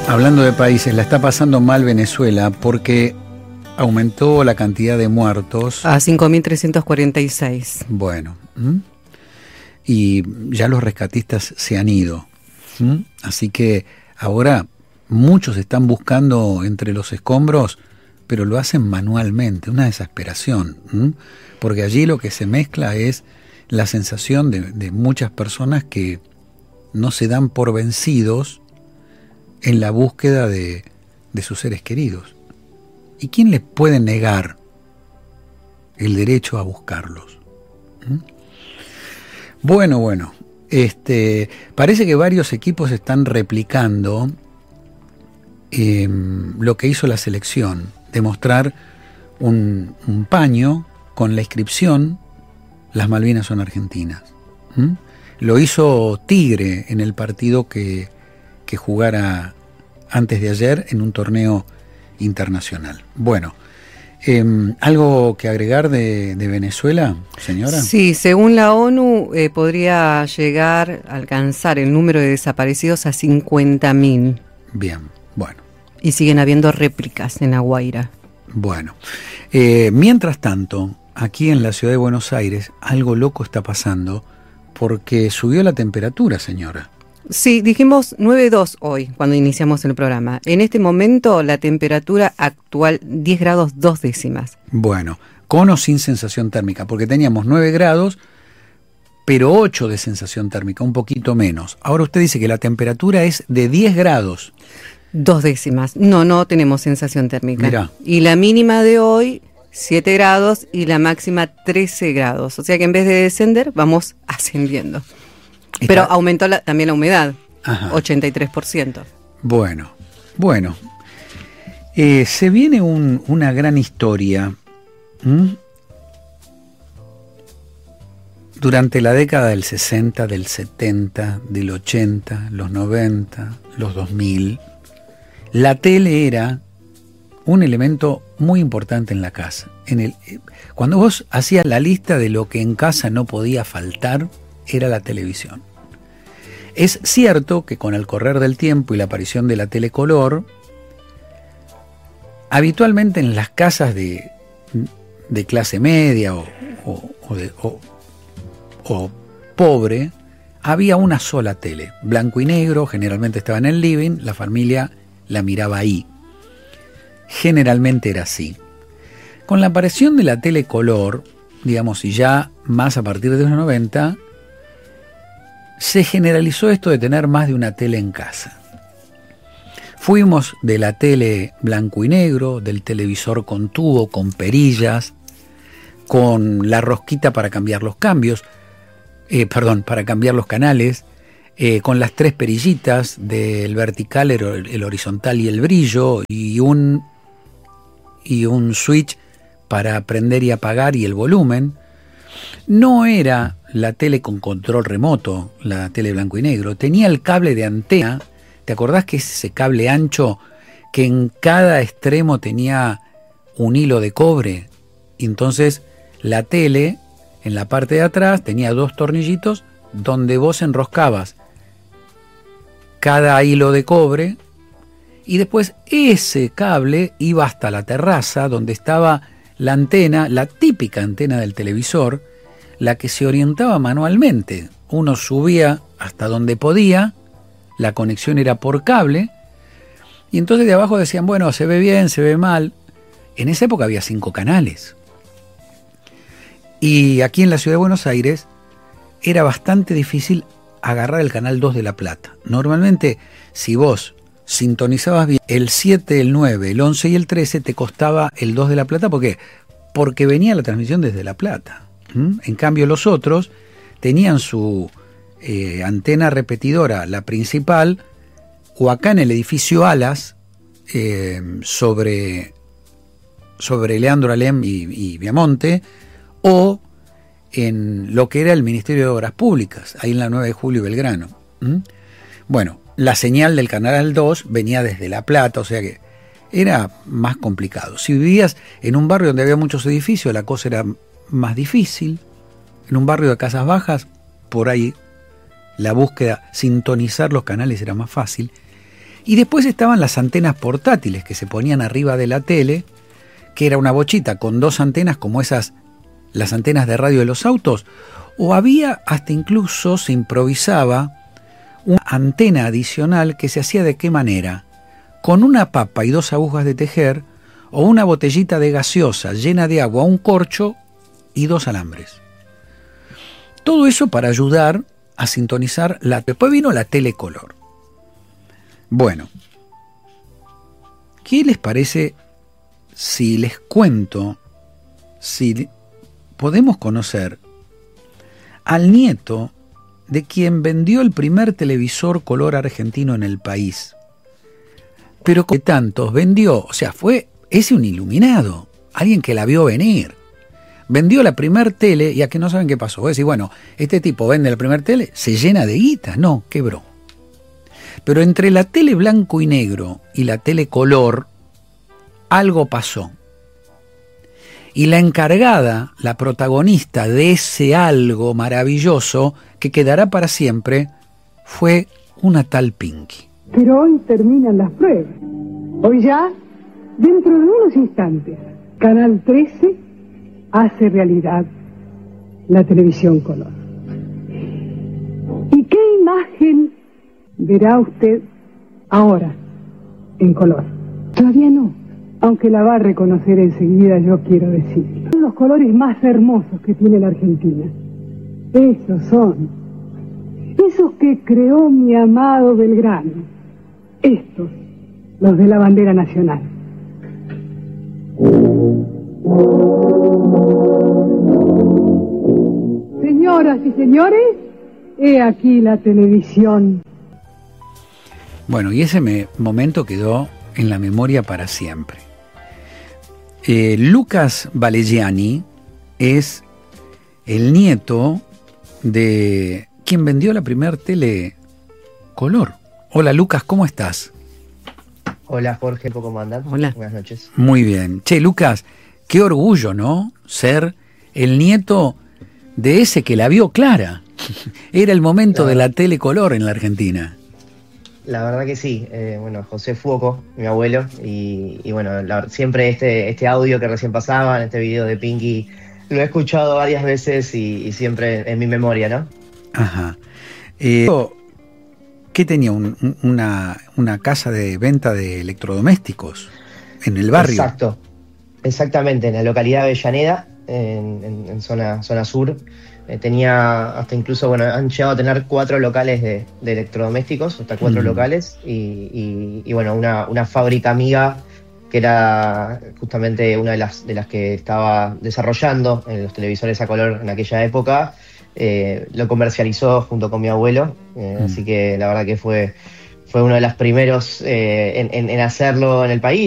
Hablando de países, la está pasando mal Venezuela porque aumentó la cantidad de muertos a 5.346. Bueno, y ya los rescatistas se han ido. Así que ahora muchos están buscando entre los escombros, pero lo hacen manualmente, una desesperación. Porque allí lo que se mezcla es la sensación de muchas personas que no se dan por vencidos en la búsqueda de sus seres queridos. ¿Y quién les puede negar el derecho a buscarlos? Bueno, parece que varios equipos están replicando lo que hizo la selección, de mostrar un paño con la inscripción "Las Malvinas son argentinas". Lo hizo Tigre en el partido que jugara antes de ayer en un torneo internacional. Bueno, ¿algo que agregar de Venezuela, señora? Sí, según la ONU podría llegar a alcanzar el número de desaparecidos a 50.000. Bien, bueno. Y siguen habiendo réplicas en La Guaira. Bueno, mientras tanto, aquí en la ciudad de Buenos Aires, algo loco está pasando porque subió la temperatura, señora. Sí, dijimos 9,2 hoy cuando iniciamos el programa. En este momento la temperatura actual 10 grados 2 décimas. Bueno, con o sin sensación térmica, porque teníamos 9 grados, pero 8 de sensación térmica, un poquito menos. Ahora usted dice que la temperatura es de 10 grados. 2 décimas. No tenemos sensación térmica. Mirá. Y la mínima de hoy 7 grados y la máxima 13 grados. O sea que en vez de descender, vamos ascendiendo. Pero aumentó también la humedad, 83%. Bueno. Se viene una gran historia. Durante la década del 60, del 70, del 80, los 90, los 2000, la tele era un elemento muy importante en la casa. Cuando vos hacías la lista de lo que en casa no podía faltar, era la televisión. Es cierto que con el correr del tiempo y la aparición de la telecolor, habitualmente en las casas de clase media o pobre, había una sola tele, blanco y negro, generalmente estaba en el living, la familia la miraba ahí. Generalmente era así. Con la aparición de la telecolor, digamos, y ya más a partir de los 90, se generalizó esto de tener más de una tele en casa. Fuimos de la tele blanco y negro, del televisor con tubo, con perillas, con la rosquita para cambiar los para cambiar los canales, con las 3 perillitas del vertical, el horizontal y el brillo, y un switch para prender y apagar y el volumen. No era la tele con control remoto, la tele blanco y negro. Tenía el cable de antena. ¿Te acordás que es ese cable ancho que en cada extremo tenía un hilo de cobre? Y entonces la tele, en la parte de atrás, tenía 2 tornillitos donde vos enroscabas cada hilo de cobre y después ese cable iba hasta la terraza donde estaba la antena, la típica antena del televisor, la que se orientaba manualmente. Uno subía hasta donde podía, la conexión era por cable, y entonces de abajo decían, bueno, se ve bien, se ve mal. En esa época había 5 canales. Y aquí en la ciudad de Buenos Aires era bastante difícil agarrar el canal 2 de La Plata. Normalmente, si vos sintonizabas bien el 7, el 9, el 11 y el 13, te costaba el 2 de La Plata. ¿Por qué? Porque venía la transmisión desde La Plata. En cambio los otros tenían su antena repetidora, la principal, o acá en el edificio Alas, sobre Leandro Alem y Viamonte, o en lo que era el Ministerio de Obras Públicas, ahí en la 9 de Julio y Belgrano. Bueno, la señal del canal 2 venía desde La Plata, o sea que era más complicado. Si vivías en un barrio donde había muchos edificios, la cosa era más difícil. En un barrio de casas bajas, por ahí la búsqueda, sintonizar los canales era más fácil. Y después estaban las antenas portátiles que se ponían arriba de la tele, que era una bochita con 2 antenas como las antenas de radio de los autos, o había hasta incluso se improvisaba una antena adicional que se hacía de qué manera, con una papa y 2 agujas de tejer, o una botellita de gaseosa llena de agua, un corcho y 2 alambres. Todo eso para ayudar a sintonizar después vino la telecolor. Bueno, ¿qué les parece si les cuento, si podemos conocer al nieto de quien vendió el primer televisor color argentino en el país? Pero que tantos vendió, o sea, es un iluminado, alguien que la vio venir. Vendió la primer tele y a que no saben qué pasó. Voy a decir, bueno, este tipo vende la primer tele, se llena de guita. No, quebró. Pero entre la tele blanco y negro y la tele color, algo pasó. Y la encargada, la protagonista de ese algo maravilloso que quedará para siempre, fue una tal Pinky. Pero hoy terminan las pruebas. Hoy ya, dentro de unos instantes, Canal 13 hace realidad la televisión color. ¿Y qué imagen verá usted ahora en color? Todavía no, aunque la va a reconocer enseguida, yo quiero decirlo. Son los colores más hermosos que tiene la Argentina. Esos son. Esos que creó mi amado Belgrano. Estos, los de la bandera nacional. Señoras y señores, he aquí la televisión. Bueno, y ese momento quedó en la memoria para siempre. Lucas Vallegiani es el nieto de quien vendió la primer tele color. Hola Lucas, ¿cómo estás? Hola Jorge, ¿cómo andan? Hola. Buenas noches. Muy bien. Che, Lucas, qué orgullo, ¿no? Ser el nieto de ese que la vio clara. Era el momento de la tele color en la Argentina. La verdad que sí. Bueno, José Fuoco, mi abuelo, y bueno, siempre este audio que recién pasaba, en este video de Pinky, lo he escuchado varias veces y siempre en mi memoria, ¿no? Ajá. ¿Qué tenía? Una casa de venta de electrodomésticos en el barrio. Exacto, exactamente, en la localidad de Avellaneda, en zona sur. Tenía hasta incluso, bueno, han llegado a tener 4 locales de electrodomésticos, hasta 4 locales, y bueno, una fábrica amiga que era justamente una de las que estaba desarrollando los televisores a color en aquella época. Lo comercializó junto con mi abuelo, así que la verdad que fue uno de los primeros en hacerlo en el país.